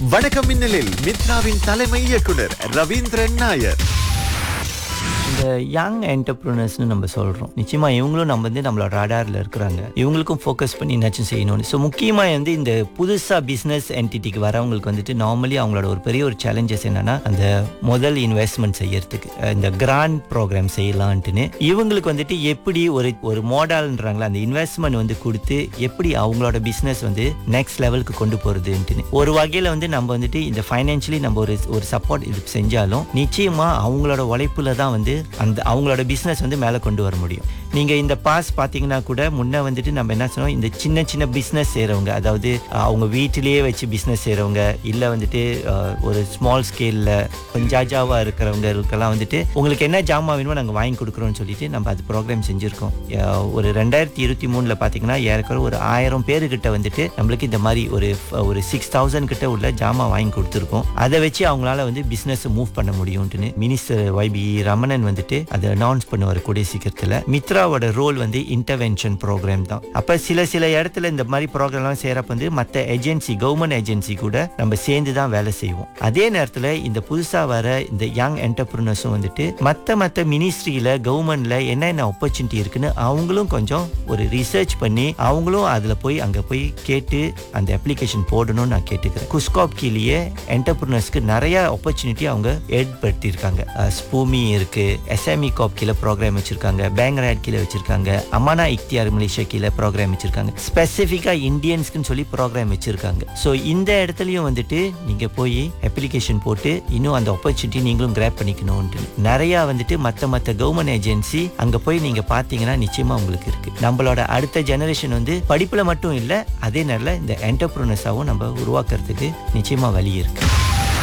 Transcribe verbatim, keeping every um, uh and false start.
வணக்கம் மின்னலில் மித்ராவின் தலைமை இயக்குனர் ரவீந்திரன் நாயர். இந்த யங் என்டர்பிரினர்ஸ்னு நம்ம சொல்கிறோம். நிச்சயமா இவங்களும் நம்ம வந்து நம்மளோட ரடாரில் இருக்கிறாங்க. இவங்களுக்கும் ஃபோக்கஸ் பண்ணி என்னாச்சும் செய்யணும்னு. ஸோ முக்கியமாக வந்து இந்த புதுசாக பிஸ்னஸ் என்டிட்டிக்கு வரவங்களுக்கு வந்துட்டு நார்மலி அவங்களோட ஒரு பெரிய ஒரு சேலஞ்சஸ் என்னன்னா அந்த முதல் இன்வெஸ்ட்மெண்ட் செய்யறதுக்கு இந்த கிராண்ட் ப்ரோக்ராம் செய்யலான்ட்டுன்னு இவங்களுக்கு வந்துட்டு எப்படி ஒரு ஒரு மாடல்ன்றாங்களா அந்த இன்வெஸ்ட்மெண்ட் வந்து கொடுத்து எப்படி அவங்களோட பிஸ்னஸ் வந்து நெக்ஸ்ட் லெவலுக்கு கொண்டு போகிறதுன்ட்டுன்னு ஒரு வகையில் வந்து நம்ம வந்துட்டு இந்த ஃபைனான்ஷியலி நம்ம ஒரு ஒரு சப்போர்ட் இது செஞ்சாலும் நிச்சயமாக அவங்களோட உழைப்புல தான் வந்து அந்த அவங்களோட பிஸ்னஸ் வந்து மேலே கொண்டு வர முடியும். நீங்கள் இந்த பாஸ் பார்த்தீங்கன்னா கூட முன்னே வந்துட்டு நம்ம என்ன சொன்னோம், இந்த சின்ன சின்ன பிஸ்னஸ் செய்கிறவங்க, அதாவது அவங்க வீட்டிலேயே வச்சு பிஸ்னஸ் செய்கிறவங்க, இல்லை வந்துட்டு ஒரு ஸ்மால் ஸ்கேலில் கொஞ்சாஜாவாக இருக்கிறவங்களுக்கெல்லாம் வந்துட்டு உங்களுக்கு என்ன ஜாமான் வேணுமோ நாங்கள் வாங்கி கொடுக்குறோம்னு சொல்லிட்டு நம்ம அது ப்ரோக்ராம் செஞ்சுருக்கோம். ஒரு ரெண்டாயிரத்தி இருபத்தி மூணில் பார்த்தீங்கன்னா ஏறக்குற ஒரு ஆயிரம் பேருக்கிட்ட வந்துட்டு நம்மளுக்கு இந்த மாதிரி ஒரு ஒரு சிக்ஸ் தௌசண்ட் கிட்ட உள்ள ஜாமான் வாங்கி கொடுத்துருக்கோம். அதை வச்சு அவங்களால வந்து பிஸ்னஸ் மூவ் பண்ண முடியும்ட்டுன்னு மினிஸ்டர் ஒய்பி ரமணன் வந்துட்டு அதை அனௌன்ஸ் பண்ணுவார் கூடிய சீக்கிரத்தில். மித்ராவோட ரோல் வந்து இன்டர்வென்ஷன் ப்ரோக்ராம் தான். அப்ப சில சில இடத்துல இந்த மாதிரி ப்ரோக்ராம்லாம் செய்யறப்ப வந்து மற்ற ஏஜென்சி கவர்மெண்ட் ஏஜென்சி கூட நம்ம சேர்ந்து தான் வேலை செய்வோம். அதே நேரத்தில் இந்த புதுசா வர இந்த யங் என்டர்பிரினர்ஸும் வந்துட்டு மற்ற மற்ற மினிஸ்ட்ரியில கவர்மெண்ட்ல என்னென்ன ஆப்பர்ச்சுனிட்டி இருக்குன்னு அவங்களும் கொஞ்சம் ஒரு ரிசர்ச் பண்ணி அவங்களும் அதுல போய் அங்க போய் கேட்டு அந்த அப்ளிகேஷன் போடணும்னு நான் கேட்டுக்கிறேன். குஸ்காப் கீழே என்டர்பிரினர்ஸ்க்கு நிறைய ஆப்பர்ச்சுனிட்டி அவங்க ஏற்படுத்தி இருக்காங்க. ஸ்பூமி இருக்கு, எஸ்எம்இ காப் கீழே ப்ரோக்ராம் வச்சிருக்காங்க, பேங்க் ரேட் கீழே வச்சிருக்காங்க, அமானா இக்தியார் மலேசியா கீழே ப்ரோக்ராம் வச்சிருக்காங்க, ஸ்பெசிஃபிக்கா இந்தியன்ஸ்க்குன்னு சொல்லி ப்ரோக்ராம் வச்சிருக்காங்க. ஸோ இந்த இடத்துலயும் வந்துட்டு நீங்க போய் அப்ளிகேஷன் போட்டு இன்னும் அந்த ஆப்பர்ச்சுனிட்டி நீங்களும் கிராப் பண்ணிக்கணும்னு நிறைய வந்துட்டு மற்ற மற்ற கவர்மெண்ட் ஏஜென்சி அங்க போய் நீங்க பாத்தீங்கன்னா நிச்சயமா உங்களுக்கு இருக்கு. நம்மளோட அடுத்த ஜெனரேஷன் வந்து படிப்புல மட்டும் இல்லை, அதே நேரத்தில் இந்த என்டர்பிரினர்ஸாவும் நம்ம உருவாக்குறதுக்கு நிச்சயமா வழி இருக்கு.